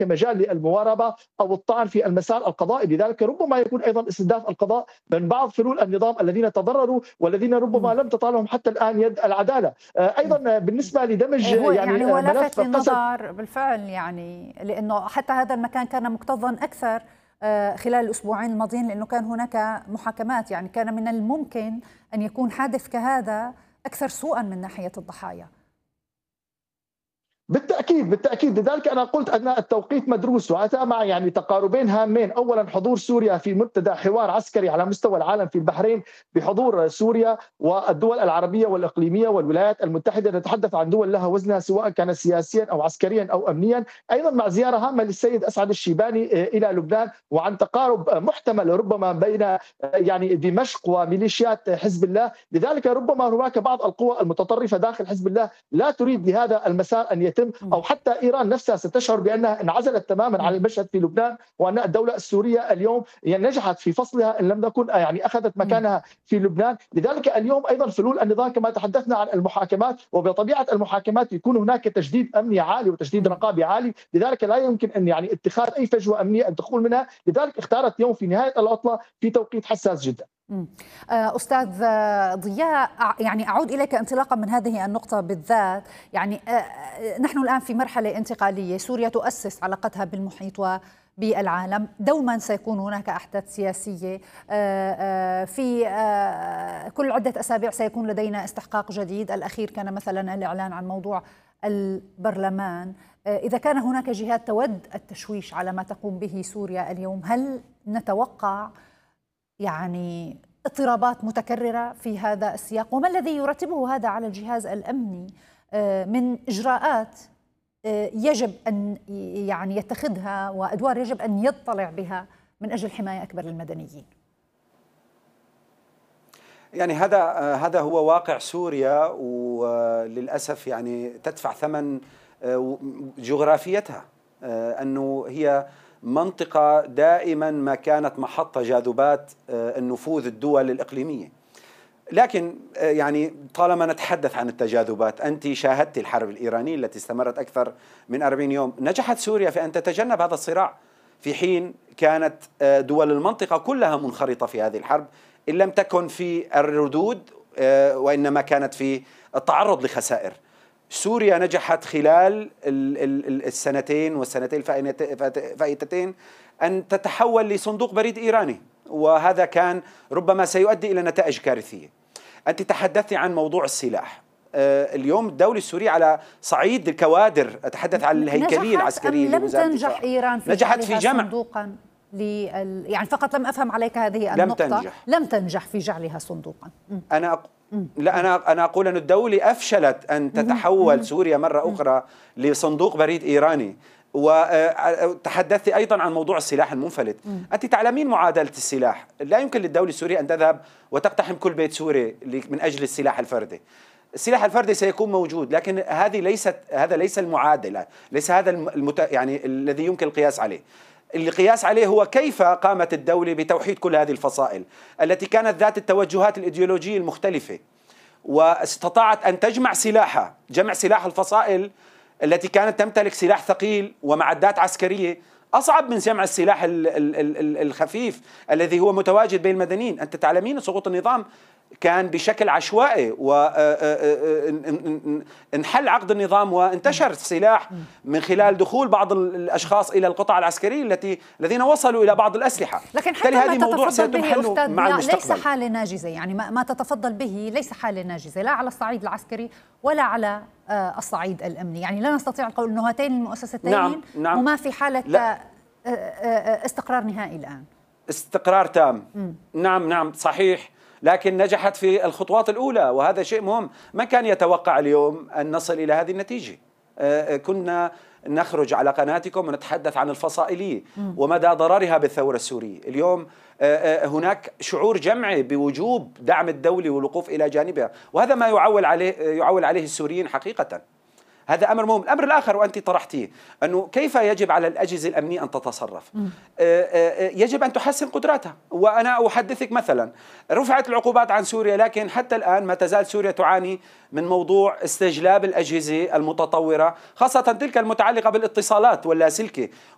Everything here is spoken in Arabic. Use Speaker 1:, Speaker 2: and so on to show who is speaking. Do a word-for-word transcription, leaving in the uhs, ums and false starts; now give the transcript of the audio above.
Speaker 1: كمجال للمواربة أو الطعن في المسار القضائي. لذلك ربما يكون أيضا استهداف القضاء من بعض فلول النظام الذين تضرروا والذين ربما لم تطالهم حتى الآن يد العدالة. أيضا بالنسبة لدمج
Speaker 2: هو
Speaker 1: يعني,
Speaker 2: يعني هو
Speaker 1: ملف
Speaker 2: لافت للنظر بالفعل، يعني لأنه حتى هذا المكان كان مكتظا أكثر خلال الأسبوعين الماضيين، لأنه كان هناك محاكمات، يعني كان من الممكن أن يكون حادث كهذا أكثر سوءا من ناحية الضحايا.
Speaker 1: بالتأكيد بالتأكيد لذلك أنا قلت أن التوقيت مدروس، وأتى مع يعني تقاربين هامين. أولا حضور سوريا في منتدى حوار عسكري على مستوى العالم في البحرين بحضور سوريا والدول العربية والإقليمية والولايات المتحدة، نتحدث عن دول لها وزنها سواء كان سياسيا أو عسكريا أو أمنيا. أيضا مع زيارة هامة للسيد أسعد الشيباني إلى لبنان، وعن تقارب محتمل ربما بين يعني دمشق وميليشيات حزب الله. لذلك ربما هناك بعض القوى المتطرفة داخل حزب الله لا تريد لهذا المسار أن يتم، أو حتى إيران نفسها ستشعر بأنها انعزلت تماما عن المشهد في لبنان، وأن الدولة السورية اليوم يعني نجحت في فصلها إن لم تكن يعني أخذت مكانها في لبنان. لذلك اليوم أيضا فلول النظام كما تحدثنا عن المحاكمات، وبطبيعة المحاكمات يكون هناك تجديد أمني عالي وتجديد رقابي عالي، لذلك لا يمكن أن يعني اتخاذ أي فجوة أمنية أن تخول منها. لذلك اختارت يوم في نهاية العطلة في توقيت حساس جدا.
Speaker 2: أستاذ ضياء، يعني أعود إليك انطلاقا من هذه النقطة بالذات. يعني نحن الآن في مرحلة انتقالية، سوريا تؤسس علاقتها بالمحيط وبالعالم، دوما سيكون هناك أحداث سياسية، في كل عدة أسابيع سيكون لدينا استحقاق جديد. الأخير كان مثلا الإعلان عن موضوع البرلمان. إذا كان هناك جهات تود التشويش على ما تقوم به سوريا اليوم، هل نتوقع يعني اضطرابات متكررة في هذا السياق؟ وما الذي يرتبه هذا على الجهاز الأمني من إجراءات يجب أن يعني يتخذها، وأدوار يجب أن يطلع بها من أجل حماية أكبر للمدنيين؟
Speaker 3: يعني هذا هذا هو واقع سوريا، وللأسف يعني تدفع ثمن جغرافيتها، أنه هي منطقة دائما ما كانت محطة جاذبات النفوذ الدول الإقليمية. لكن يعني طالما نتحدث عن التجاذبات، أنت شاهدت الحرب الإيرانية التي استمرت أكثر من أربعين يوم، نجحت سوريا في أن تتجنب هذا الصراع، في حين كانت دول المنطقة كلها منخرطة في هذه الحرب، إن لم تكن في الردود وإنما كانت في التعرض لخسائر. سوريا نجحت خلال السنتين والسنتين الفائتتين أن تتحول لصندوق بريد إيراني، وهذا كان ربما سيؤدي إلى نتائج كارثية. أنت تحدثت عن موضوع السلاح. اليوم الدولة السورية على صعيد الكوادر، أتحدث عن الهيكلية العسكرية
Speaker 2: لم تنجح إيران في
Speaker 3: نجحت في جمع
Speaker 2: صندوقا لل... يعني فقط لم أفهم عليك هذه
Speaker 3: لم
Speaker 2: النقطة.
Speaker 3: تنجح.
Speaker 2: لم تنجح في جعلها صندوقا.
Speaker 3: أنا أق... لا أنا أنا أقول أن الدولة أفشلت أن تتحول سوريا مرة أخرى لصندوق بريد إيراني. وتحدثت أيضا عن موضوع السلاح المنفلت. أنت تعلمين معادلة السلاح، لا يمكن للدولة السورية أن تذهب وتقتحم كل بيت سوري من أجل السلاح الفردي. السلاح الفردي سيكون موجود، لكن هذه ليست هذا ليس المعادلة، ليس هذا المت... يعني الذي يمكن القياس عليه. القياس عليه هو كيف قامت الدولة بتوحيد كل هذه الفصائل التي كانت ذات التوجهات الإيديولوجية المختلفة، واستطاعت أن تجمع سلاحها، جمع سلاح الفصائل التي كانت تمتلك سلاح ثقيل ومعدات عسكرية أصعب من جمع السلاح الخفيف الذي هو متواجد بين المدنيين. أنت تعلمين سقوط النظام كان بشكل عشوائي، وانحل عقد النظام وانتشر السلاح من خلال دخول بعض الأشخاص إلى القطع العسكرية التي الذين وصلوا إلى بعض الأسلحة.
Speaker 2: لكن حتى
Speaker 3: هذه موضوع سيتم حله مع المستقبل.
Speaker 2: ليس حالة ناجزة، يعني ما تتفضل به ليس حالة ناجزة لا على الصعيد العسكري ولا على الصعيد الأمني. يعني لا نستطيع القول أن هاتين المؤسستين
Speaker 3: نعم نعم
Speaker 2: وما في حالة لا. استقرار نهائي الآن.
Speaker 3: استقرار تام. م. نعم نعم صحيح، لكن نجحت في الخطوات الأولى، وهذا شيء مهم. من كان يتوقع اليوم أن نصل إلى هذه النتيجة؟ كنا نخرج على قناتكم ونتحدث عن الفصائلية ومدى ضررها بالثورة السورية. اليوم هناك شعور جمعي بوجوب دعم الدولة والوقوف إلى جانبها، وهذا ما يعول عليه يعول عليه السوريين حقيقة. هذا أمر مهم. الأمر الآخر وأنت طرحتيه أنه كيف يجب على الأجهزة الأمنية أن تتصرف. يجب أن تحسن قدراتها، وأنا أحدثك مثلا رفعت العقوبات عن سوريا، لكن حتى الآن ما تزال سوريا تعاني من موضوع استجلاب الأجهزة المتطورة، خاصة تلك المتعلقة بالاتصالات واللاسلكي،